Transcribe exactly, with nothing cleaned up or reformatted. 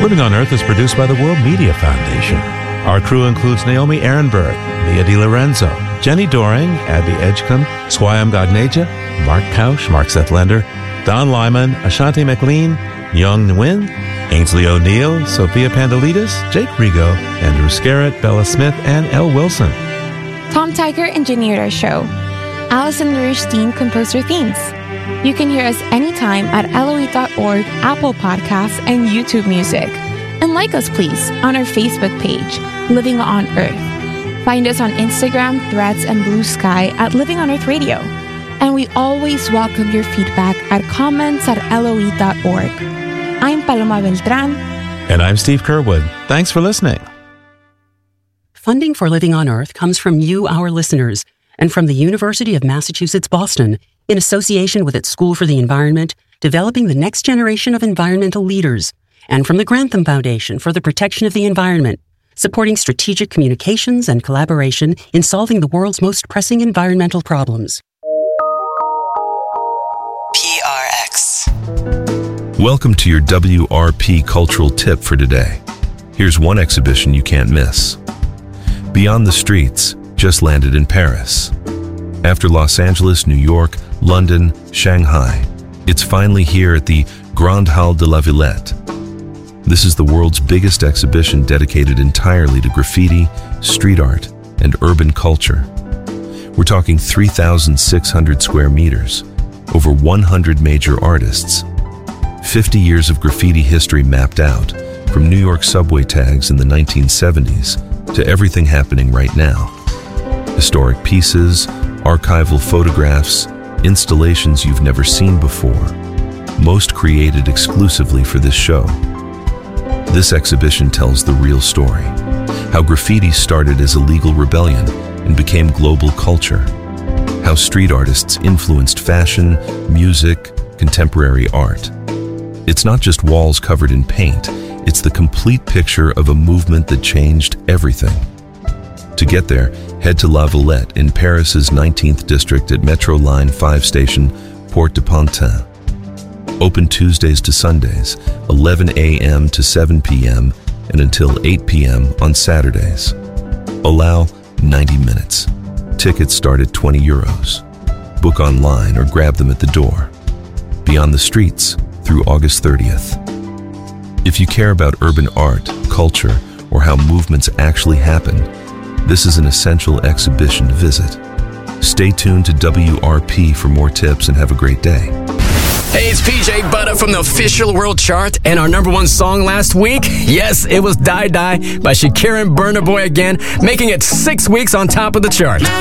Living on Earth is produced by the World Media Foundation. Our crew includes Naomi Ehrenberg, Leah DiLorenzo, Jenny Doring, Abby Edgecombe, Swayam Gagneja, Mark Kausch, Mark Seth Lender, Don Lyman, Ashanti McLean, Young Nguyen, Ainsley O'Neill, Sophia Pandelides, Jake Rigo, Andrew Scarrett, Bella Smith, and Elle Wilson. Tom Tiger engineered our show. Allison Rurstein composed our themes. You can hear us anytime at L O E dot org, Apple Podcasts, and YouTube Music. And like us, please, on our Facebook page, Living on Earth. Find us on Instagram, Threads, and Blue Sky at Living on Earth Radio. And we always welcome your feedback at comments at L O E dot org. I'm Paloma Beltran. And I'm Steve Curwood. Thanks for listening. Funding for Living on Earth comes from you, our listeners, and from the University of Massachusetts, Boston, in association with its School for the Environment, developing the next generation of environmental leaders, and from the Grantham Foundation for the Protection of the Environment, supporting strategic communications and collaboration in solving the world's most pressing environmental problems. P R X. Welcome to your W R P cultural tip for today. Here's one exhibition you can't miss. Beyond the Streets just landed in Paris. After Los Angeles, New York, London, Shanghai, it's finally here at the Grande Halle de la Villette. This is the world's biggest exhibition dedicated entirely to graffiti, street art, and urban culture. We're talking three thousand six hundred square meters, over one hundred major artists, fifty years of graffiti history mapped out, from New York subway tags in the nineteen seventies to everything happening right now. Historic pieces, archival photographs, installations you've never seen before, most created exclusively for this show. This exhibition tells the real story, how graffiti started as a legal rebellion and became global culture, how street artists influenced fashion, music, contemporary art. It's not just walls covered in paint, it's the complete picture of a movement that changed everything. To get there, head to La Villette in Paris's nineteenth district at Metro Line five station Porte de Pantin. Open Tuesdays to Sundays, eleven a.m. to seven p.m. and until eight p.m. on Saturdays. Allow ninety minutes. Tickets start at twenty euros. Book online or grab them at the door. Beyond the Streets through August thirtieth. If you care about urban art, culture, or how movements actually happen, this is an essential exhibition to visit. Stay tuned to W R P for more tips and have a great day. Hey, it's P J Butter from the official world chart, and our number one song last week, yes, it was Die Die by Shakira and Burna Boy again, making it six weeks on top of the chart.